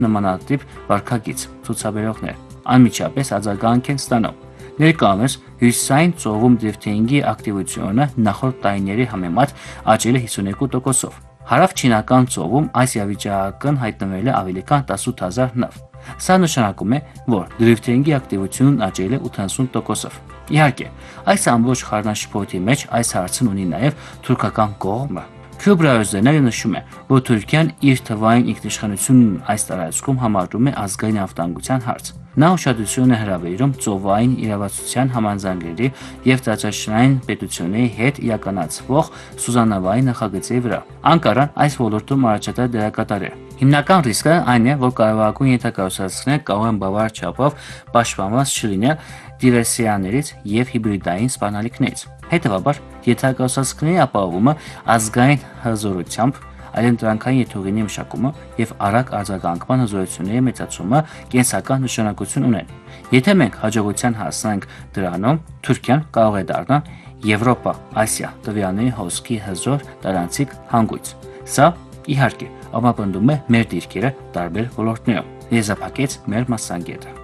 նմանատիպ վարքագիծ, ցուցաբերողներ անմիջապես արձագանք են ստանում։ Ներկայումս հյուսիսային ծովում դրիֆթինգի ակտիվությունը նախորդ տարիների համեմատ աճել է 52%-ով։ Հարավ-չինական ծովում այս իրավիճակն հայտնվել է ավելի քան 18,000 նավ։ Սա նշանակում է, որ դրիֆթինգի ակտիվությունն աճել է 80%-ով։ Իհարկե, այս ամբողջ խառնաշփոթի մեջ այս հարցն ունի նաև թուրքական կողմը։ Քյուբրայոզերները նշում է, որ Թուրքիան իր թվային ինքնիշխանությունն այս տարածքում համարում է ազգային անվտանգության հարց։ Նա ուշադրություն է հրավիրում ծովային իրավասության համաձայնագրերի և տարածաշրջանային պետությունների հետ իրականացվող սուզանավային նախագծերի վրա։ Անկարան այս ոլորտում առաջատար դերակատար է։ Հիմնական ռիսկը այն է, որ կարևորագույն ենթակառուցվածքները կարող են բավարար չափով պաշտպանված չլինել դիվերսիաներից և հիբրիդային սպառնալիքներից։ Հետևաբար, ենթակառուցվածքների ապահովումը ազգային հզորությամբ, այլընտրանքային եթուղիների մշակումը և արագ արձագանքման հզորությունների մեծացումը կենսական նշանակություն ունեն։ Եթե մենք հաջողության հասնենք դրանում, Թուրքիան կարող է դառնալ Եվրոպա-Ասիա տվյալների հոսքի հզոր տարանցիկ հանգույց։ Սա, իհարկե, ամրապնդում է մեր դիրքերը տարբեր ոլորտներում, եզրափակեց մեր մասնագետը։